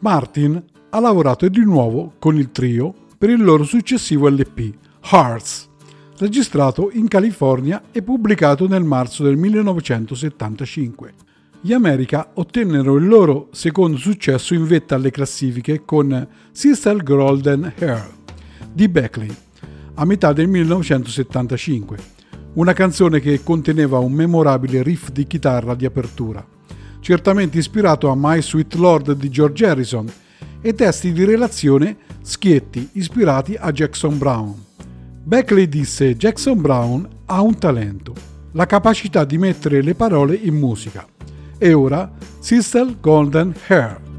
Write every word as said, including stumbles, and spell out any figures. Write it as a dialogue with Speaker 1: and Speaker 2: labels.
Speaker 1: Martin ha lavorato di nuovo con il trio per il loro successivo L P, Hearts, registrato in California e pubblicato nel marzo del millenovecentosettantacinque. Gli America ottennero il loro secondo successo in vetta alle classifiche con Sister Golden Hair di Beckley a metà del millenovecentosettantacinque, una canzone che conteneva un memorabile riff di chitarra di apertura, certamente ispirato a My Sweet Lord di George Harrison, e testi di relazione schietti ispirati a Jackson Browne. Beckley disse: Jackson Browne ha un talento, la capacità di mettere le parole in musica. E ora Sister Golden Hair.